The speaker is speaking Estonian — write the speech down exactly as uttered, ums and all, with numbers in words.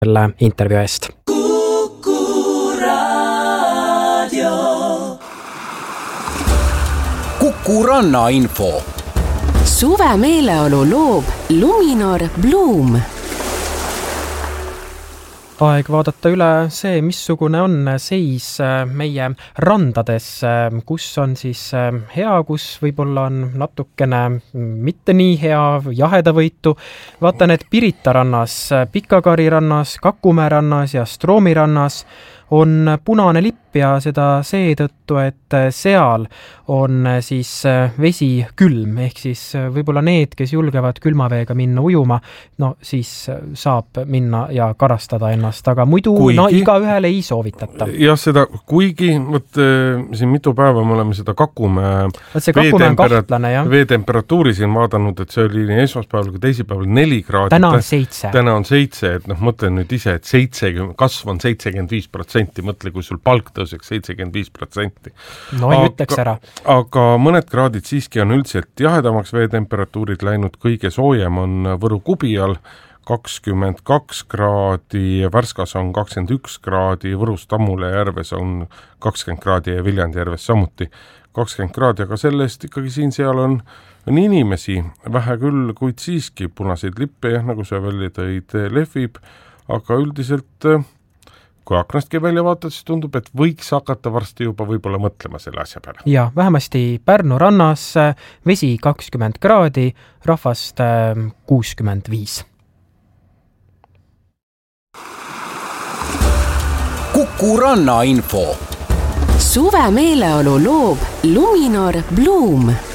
selle intervjuu eest. Kuku Raadio. Kuku Ranna info. Suve meeleolu loob Luminor Bloom. Aeg vaadata üle see, missugune on seis meie randades, kus on siis hea, kus võib-olla on natukene mitte nii hea jahedavõitu. Vaatan, et Pirita rannas, Pikakari rannas, Kakumäe rannas ja Stroomi rannas on punane lipp ja seda seetõttu, et seal on siis vesi külm, ehk siis võib-olla need, kes julgevad külmaveega minna ujuma, no siis saab minna ja karastada ennast, aga muidu kuigi, no iga ühele ei soovitata. Jah, seda, kuigi võt, siin mitu päeva me oleme seda Kakumäe veetemperatuuri siin vaadanud, et see oli nii esmaspäeval kui teisipäeval neli kraadi. Täna on seitse. Täna on seitse, et noh, mõtlen nüüd ise, et seitsekümmend, kasv on seitsekümmend viis protsenti, mõtle, kui sul palk tõuseks seitsekümmend viis protsenti. No ei aga, ütleks ära. Aga mõned kraadid siiski on üldiselt jahedamaks veetemperatuurid läinud, kõige soojem on Võru Kubial kakskümmend kaks kraadi, Värskas on kakskümmend üks kraadi, Võrus Tammule järves on kakskümmend kraadi ja Viljandi järves samuti kakskümmend kraadi, aga sellest ikkagi siin seal on, on inimesi vähe küll, kuid siiski punaseid lippe, jah, nagu sa välja tõid, lehvib, aga üldiselt kui aknastki välja vaatad, siis tundub, et võiks hakata varsti juba võib-olla mõtlema selle asja peale. Ja, vähemasti Pärnu rannas vesi kakskümmend kraadi, rahvast kuuskümmend viis. Kuku Ranna info. Suve meeleolu loob Luminor Bloom.